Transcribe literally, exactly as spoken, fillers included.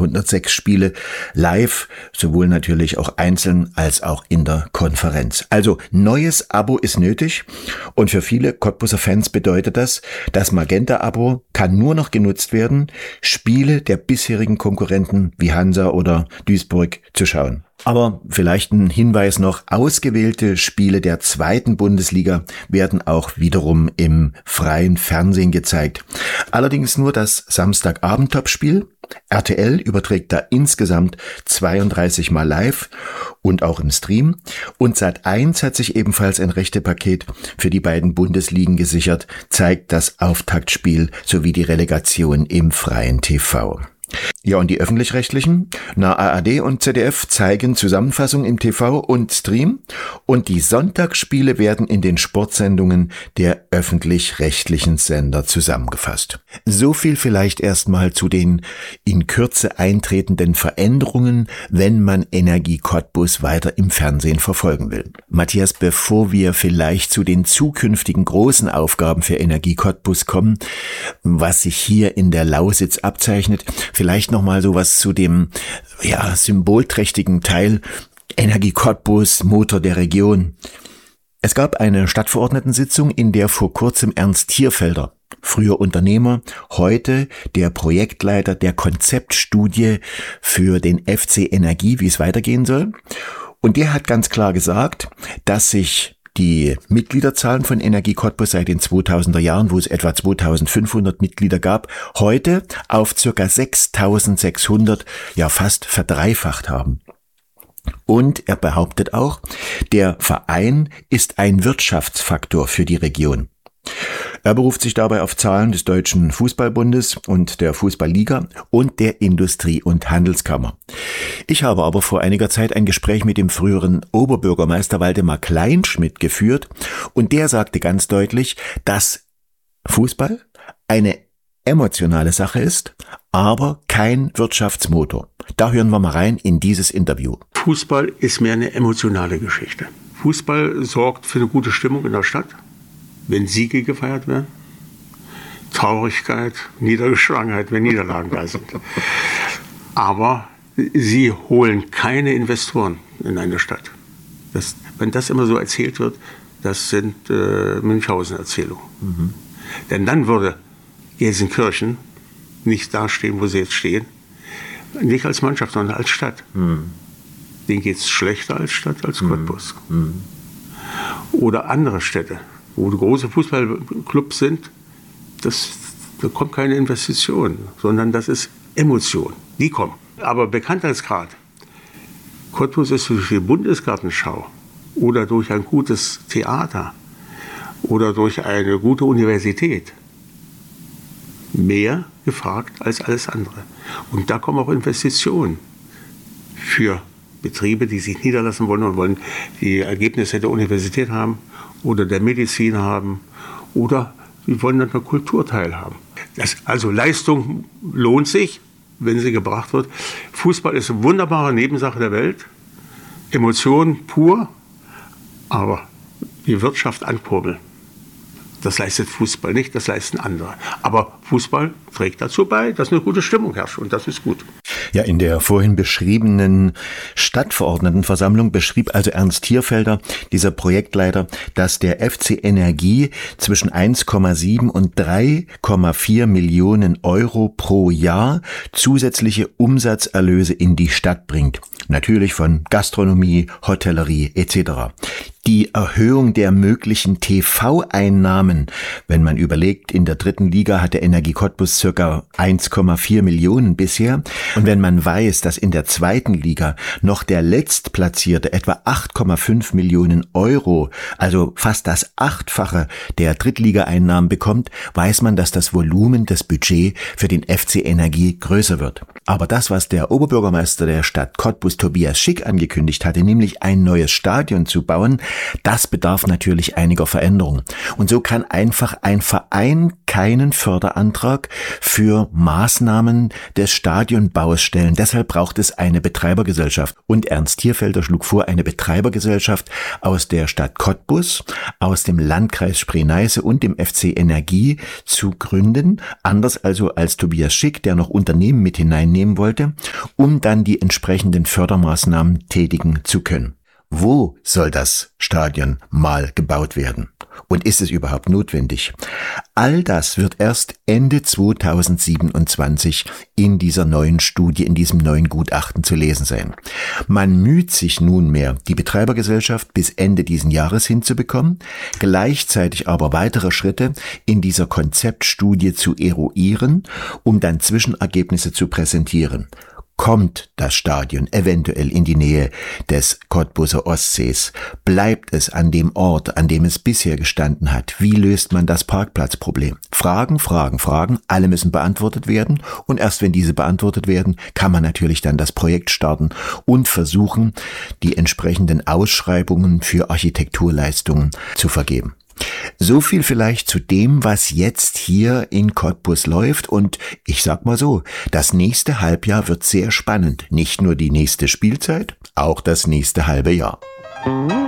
zweihundertsechs Spiele live, sowohl natürlich auch einzeln als auch in der Konferenz. Also neues Abo ist nötig und für viele Cottbuser Fans bedeutet das, das Magenta-Abo kann nur noch genutzt werden, Spiele der bisherigen Konkurrenten wie Hansa oder Duisburg zu schauen. Aber vielleicht ein Hinweis noch, ausgewählte Spiele der zweiten Bundesliga werden auch wiederum im freien Fernsehen gezeigt. Allerdings nur das Samstagabend-Topspiel. R T L überträgt da insgesamt zweiunddreißig Mal live und auch im Stream. Und Sat eins hat sich ebenfalls ein Rechtepaket für die beiden Bundesligen gesichert, zeigt das Auftaktspiel sowie die Relegation im freien T V. Ja, und die Öffentlich-Rechtlichen, na A R D und Z D F zeigen Zusammenfassung im T V und Stream und die Sonntagsspiele werden in den Sportsendungen der öffentlich-rechtlichen Sender zusammengefasst. So viel vielleicht erstmal zu den in Kürze eintretenden Veränderungen, wenn man Energie Cottbus weiter im Fernsehen verfolgen will. Matthias, bevor wir vielleicht zu den zukünftigen großen Aufgaben für Energie Cottbus kommen, was sich hier in der Lausitz abzeichnet, vielleicht noch mal sowas zu dem ja symbolträchtigen Teil Energie Cottbus, Motor der Region. Es gab eine Stadtverordnetensitzung, in der vor kurzem Ernst Thierfelder, früher Unternehmer, heute der Projektleiter der Konzeptstudie für den F C Energie, wie es weitergehen soll. Und der hat ganz klar gesagt, dass sich die Mitgliederzahlen von Energie Cottbus seit den zweitausender Jahren, wo es etwa zweitausendfünfhundert Mitglieder gab, heute auf circa sechstausendsechshundert, ja fast verdreifacht haben. Und er behauptet auch, der Verein ist ein Wirtschaftsfaktor für die Region. Er beruft sich dabei auf Zahlen des Deutschen Fußballbundes und der Fußballliga und der Industrie- und Handelskammer. Ich habe aber vor einiger Zeit ein Gespräch mit dem früheren Oberbürgermeister Waldemar Kleinschmidt geführt und der sagte ganz deutlich, dass Fußball eine emotionale Sache ist, aber kein Wirtschaftsmotor. Da hören wir mal rein in dieses Interview. Fußball ist mehr eine emotionale Geschichte. Fußball sorgt für eine gute Stimmung in der Stadt. Wenn Siege gefeiert werden, Traurigkeit, Niedergeschlagenheit, wenn Niederlagen da sind. Aber sie holen keine Investoren in eine Stadt. Das, wenn das immer so erzählt wird, das sind äh, Münchhausen-Erzählungen. Mhm. Denn dann würde Gelsenkirchen nicht dastehen, wo sie jetzt stehen. Nicht als Mannschaft, sondern als Stadt. Mhm. Denen geht es schlechter als Stadt, als Cottbus. Mhm. Oder andere Städte, wo große Fußballclubs sind, das, da kommt keine Investition, sondern das ist Emotion. Die kommen. Aber Bekanntheitsgrad. Cottbus ist durch die Bundesgartenschau oder durch ein gutes Theater oder durch eine gute Universität mehr gefragt als alles andere. Und da kommen auch Investitionen für Betriebe, die sich niederlassen wollen und wollen die Ergebnisse der Universität haben oder der Medizin haben oder die wollen dann eine Kultur teilhaben. Das, also Leistung lohnt sich, wenn sie gebracht wird. Fußball ist eine wunderbare Nebensache der Welt, Emotion pur, aber die Wirtschaft ankurbeln. Das leistet Fußball nicht, das leisten andere. Aber Fußball trägt dazu bei, dass eine gute Stimmung herrscht und das ist gut. Ja, in der vorhin beschriebenen Stadtverordnetenversammlung beschrieb also Ernst Thierfelder, dieser Projektleiter, dass der F C Energie zwischen eins Komma sieben und drei Komma vier Millionen Euro pro Jahr zusätzliche Umsatzerlöse in die Stadt bringt. Natürlich von Gastronomie, Hotellerie et cetera. Die Erhöhung der möglichen T V-Einnahmen, wenn man überlegt, in der dritten Liga hat der Energie Cottbus circa eins Komma vier Millionen bisher. Und wenn man weiß, dass in der zweiten Liga noch der Letztplatzierte etwa acht Komma fünf Millionen Euro, also fast das Achtfache der Drittliga-Einnahmen bekommt, weiß man, dass das Volumen des Budgets für den F C Energie größer wird. Aber das, was der Oberbürgermeister der Stadt Cottbus, Tobias Schick, angekündigt hatte, nämlich ein neues Stadion zu bauen, das bedarf natürlich einiger Veränderungen. Und so kann einfach ein Verein keinen Förderantrag für Maßnahmen des Stadionbaus stellen. Deshalb braucht es eine Betreibergesellschaft. Und Ernst Thierfelder schlug vor, eine Betreibergesellschaft aus der Stadt Cottbus, aus dem Landkreis Spree-Neiße und dem F C Energie zu gründen. Anders also als Tobias Schick, der noch Unternehmen mit hineinnehmen wollte. um dann die entsprechenden Fördermaßnahmen tätigen zu können. Wo soll das Stadion mal gebaut werden? Und ist es überhaupt notwendig? All das wird erst Ende zweitausendsiebenundzwanzig in dieser neuen Studie, in diesem neuen Gutachten zu lesen sein. Man müht sich nunmehr, die Betreibergesellschaft bis Ende diesen Jahres hinzubekommen, gleichzeitig aber weitere Schritte in dieser Konzeptstudie zu eruieren, um dann Zwischenergebnisse zu präsentieren. Kommt das Stadion eventuell in die Nähe des Cottbuser Ostsees? Bleibt es an dem Ort, an dem es bisher gestanden hat? Wie löst man das Parkplatzproblem? Fragen, Fragen, Fragen, alle müssen beantwortet werden und erst wenn diese beantwortet werden, kann man natürlich dann das Projekt starten und versuchen, die entsprechenden Ausschreibungen für Architekturleistungen zu vergeben. So viel vielleicht zu dem, was jetzt hier in Cottbus läuft, und ich sag mal so, das nächste Halbjahr wird sehr spannend. Nicht nur die nächste Spielzeit, auch das nächste halbe Jahr.